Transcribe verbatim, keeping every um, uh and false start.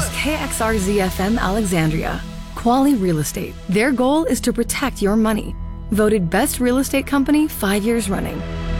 is K X R Z F M Alexandria. Quali Real Estate. Their goal is to protect your money. Voted Best Real Estate Company five years running.